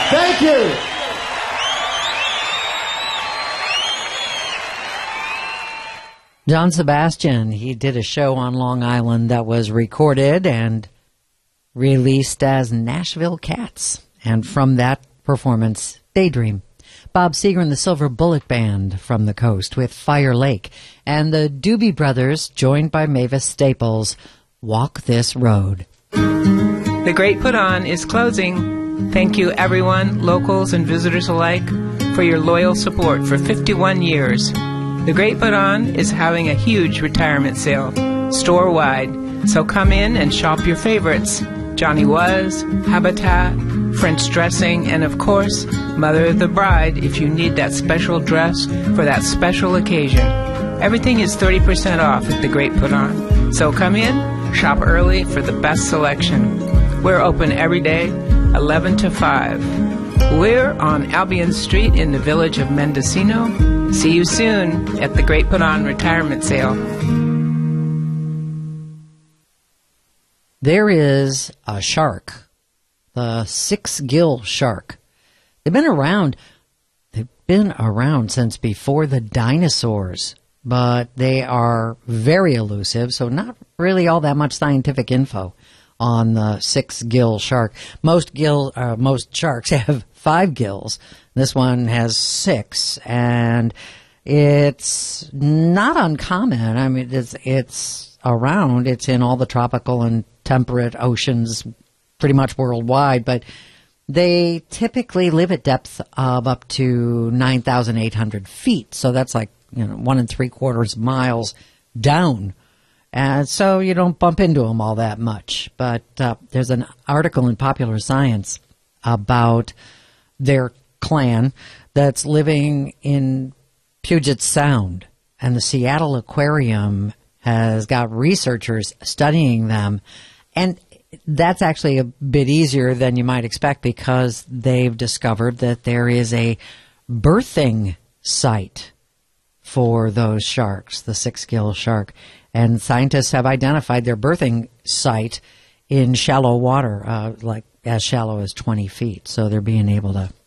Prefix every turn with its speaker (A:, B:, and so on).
A: Thank you.
B: John Sebastian, he did a show on Long Island that was recorded and released as Nashville Cats. And from that performance, Daydream. Bob Seger and the Silver Bullet Band from the coast with Fire Lake. And the Doobie Brothers, joined by Mavis Staples, Walk This Road.
C: The Great Put On is closing. Thank you, everyone, locals and visitors alike, for your loyal support for 51 years. The Great Put On is having a huge retirement sale, store-wide, so come in and shop your favorites. Johnny Was, Habitat, French dressing, and of course, Mother of the Bride if you need that special dress for that special occasion. Everything is 30% off at The Great Put On. So come in, shop early for the best selection. We're open every day, 11 to 5. We're on Albion Street in the village of Mendocino. See you soon at The Great Put On Retirement Sale.
B: There is a shark, the six-gill shark. They've been around since before the dinosaurs, but they are very elusive, so not really all that much scientific info on the six-gill shark. Most sharks have 5 gills. This one has 6, and it's not uncommon. I mean, it's around. It's in all the tropical and temperate oceans pretty much worldwide, but they typically live at depth of up to 9,800 feet. So that's like, 1 3/4 miles down. And so you don't bump into them all that much. But there's an article in Popular Science about their clan that's living in Puget Sound. And the Seattle Aquarium has got researchers studying them. And that's actually a bit easier than you might expect because they've discovered that there is a birthing site for those sharks, the six-gill shark. And scientists have identified their birthing site in shallow water, like as shallow as 20 feet. So they're being able to